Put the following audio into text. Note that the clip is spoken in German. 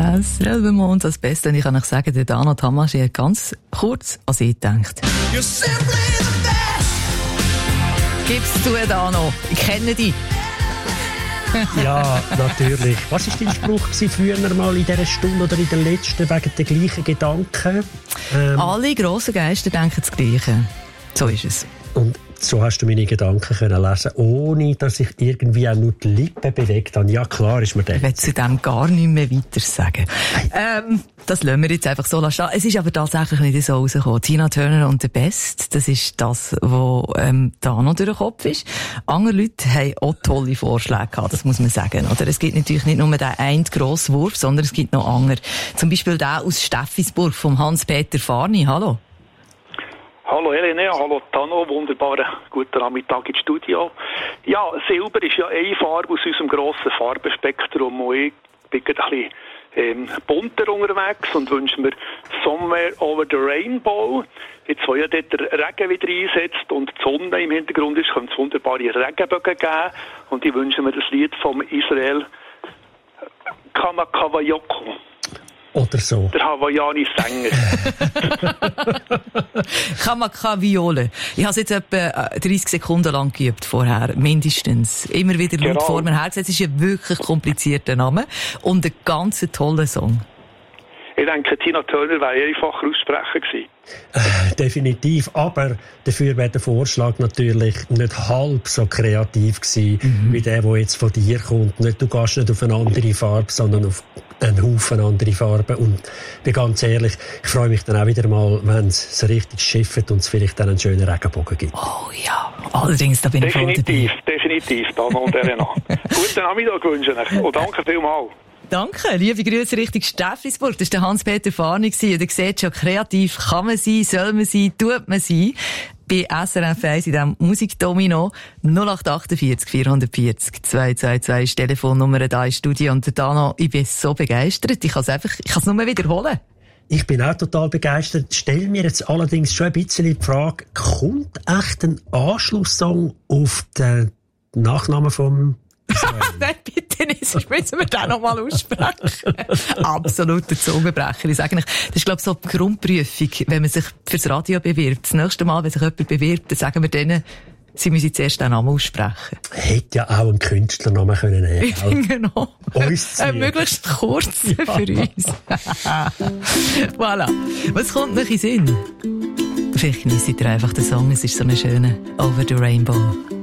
Es reden wir uns als Beste. Und ich kann euch sagen, der Dano Tamaschi hat ganz kurz an sie gedacht. Gib's zu, Dano. Ich kenne dich. Ja, natürlich. Was war dein Spruch früher mal in dieser Stunde oder in der letzten wegen der gleichen Gedanken? Alle grossen Geister denken das Gleiche. So ist es. Und so hast du meine Gedanken können lesen, ohne dass ich irgendwie auch nur die Lippen bewegt habe. Ja, klar ist mir das. Ich will zu dem gar nicht mehr weiter sagen. Das lassen wir jetzt einfach so lassen. Es ist aber tatsächlich nicht so rausgekommen. Tina Turner und The Best, das ist das, was da noch durch den Kopf ist. Andere Leute haben auch tolle Vorschläge gehabt, das muss man sagen. Oder? Es gibt natürlich nicht nur den einen grossen Wurf, sondern es gibt noch andere. Zum Beispiel der aus Steffisburg, vom Hans-Peter Farni. Hallo. Hallo Helene, hallo Tano, wunderbaren guten Nachmittag ins Studio. Ja, Silber ist ja eine Farbe aus unserem grossen Farbenspektrum und ich bin ein bisschen bunter unterwegs und wünsche mir Somewhere Over the Rainbow. Jetzt, wo ja dort der Regen wieder einsetzt und die Sonne im Hintergrund ist, kann es wunderbare Regenbögen geben und ich wünsche mir das Lied vom Israel Kamakawayoko. Oder so. Der Hawaiiani-Sänger. Kamakaviole. Ich habe es jetzt etwa 30 Sekunden lang geübt vorher, mindestens. Immer wieder laut vor mir hergesetzt. Es ist ein wirklich komplizierter Name und ein ganz toller Song. Ich denke, Tina Turner wäre einfacher aussprechen gewesen. Definitiv, aber dafür wäre der Vorschlag natürlich nicht halb so kreativ gewesen, wie der jetzt von dir kommt. Du gehst nicht auf eine andere Farbe, sondern auf einen Haufen andere Farben. Und ich bin ganz ehrlich, ich freue mich dann auch wieder mal, wenn es so richtig schifft und es vielleicht dann einen schönen Regenbogen gibt. Oh ja, allerdings, da bin ich voll dabei. Definitiv, Dana und Elena. Guten Nachmittag wünsche ich und danke vielmals. Danke, liebe Grüße Richtung Steffisburg. Das war der Hans-Peter Farni. Und ihr seht schon, kreativ kann man sein, soll man sein, tut man sein. Bei SRF 1 in diesem Musikdomino 0848 440 222 ist die Telefonnummer da im Studio. Und der Dano, ich bin so begeistert. Ich kann es nur wiederholen. Ich bin auch total begeistert. Stell mir jetzt allerdings schon ein bisschen die Frage, kommt echt ein Anschlusssong auf den Nachnamen vom Nein, bitte nicht, sonst müssen wir den noch mal aussprechen. Absoluter Zungenbrecher. Ich sage nicht, das ist, glaube ich, so die Grundprüfung, wenn man sich fürs Radio bewirbt. Das nächste Mal, wenn sich jemand bewirbt, dann sagen wir denen, sie müssen zuerst den Namen aussprechen. Hätte ja auch einen Künstlernamen können nehmen. Ich finde noch. Uns möglichst kurz für uns. Voilà. Was kommt noch in den Sinn? Vielleicht genießt ihr einfach den Song, es ist so ein schöner Over the Rainbow.